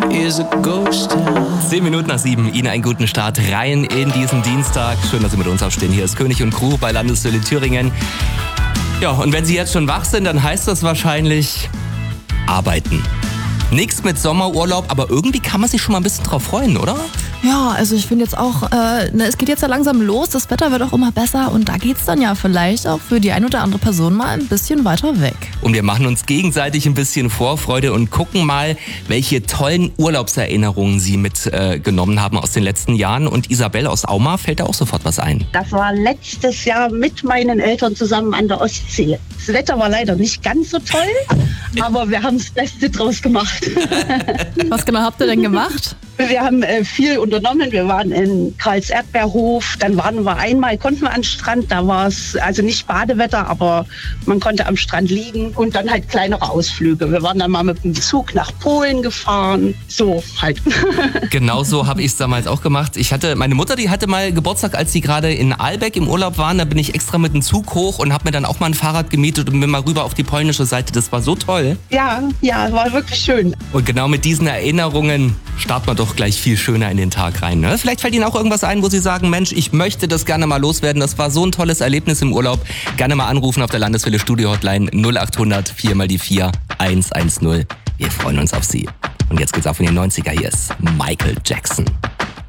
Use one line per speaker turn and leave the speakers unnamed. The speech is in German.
is a ghost town.
10 Minuten nach 7, Ihnen einen guten Start rein in diesen Dienstag. Schön, dass Sie mit uns aufstehen. Hier ist König und Crew bei Landeswelle Thüringen. Ja, und wenn Sie jetzt schon wach sind, dann heißt das wahrscheinlich arbeiten. Nichts mit Sommerurlaub, aber irgendwie kann man sich schon mal ein bisschen drauf freuen, oder?
Ja, also ich finde jetzt auch, es geht jetzt ja langsam los, das Wetter wird auch immer besser und da geht's dann ja vielleicht auch für die ein oder andere Person mal ein bisschen weiter weg.
Und wir machen uns gegenseitig ein bisschen Vorfreude und gucken mal, welche tollen Urlaubserinnerungen Sie mitgenommen haben aus den letzten Jahren. Und Isabel aus Auma, fällt da auch sofort was ein?
Das war letztes Jahr mit meinen Eltern zusammen an der Ostsee. Das Wetter war leider nicht ganz so toll, aber wir haben das Beste draus gemacht.
Was genau habt ihr denn gemacht?
Wir haben viel unternommen. Wir waren in Karls Erdbeerhof. Dann konnten wir an den Strand. Da war es also nicht Badewetter, aber man konnte am Strand liegen. Und dann halt kleinere Ausflüge. Wir waren dann mal mit dem Zug nach Polen gefahren. So halt.
Genau so habe ich es damals auch gemacht. Meine Mutter, die hatte mal Geburtstag, als sie gerade in Aalbeck im Urlaub waren. Da bin ich extra mit dem Zug hoch und habe mir dann auch mal ein Fahrrad gemietet und bin mal rüber auf die polnische Seite. Das war so toll.
Ja, war wirklich schön.
Und genau mit diesen Erinnerungen starten wir doch gleich viel schöner in den Tag rein. Ne? Vielleicht fällt Ihnen auch irgendwas ein, wo Sie sagen, Mensch, ich möchte das gerne mal loswerden. Das war so ein tolles Erlebnis im Urlaub. Gerne mal anrufen auf der Landeswelle Studio Hotline 0800 4 mal die 4 110. Wir freuen uns auf Sie. Und jetzt geht's auf in die 90er. Hier ist Michael Jackson.